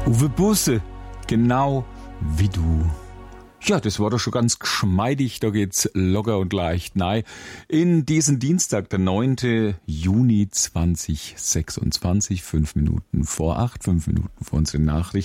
Uwe Busse, genau wie du. Ja, das war doch schon ganz geschmeidig, da geht's locker und leicht nein. In diesen Dienstag, der 9. Juni 2026, 5 Minuten vor 8, 5 Minuten vor unseren Nachrichten.